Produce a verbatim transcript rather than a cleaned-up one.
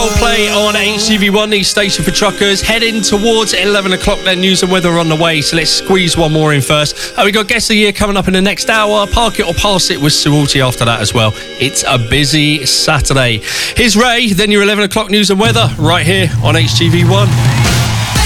Play on H T V one, the station for truckers. Heading towards eleven o'clock, then news and weather on the way. So let's squeeze one more in first. Uh, we got Guest of the Year coming up in the next hour. Park It or Pass It with Suwalti after that as well. It's a busy Saturday. Here's Ray, then your eleven o'clock news and weather right here on H T V one.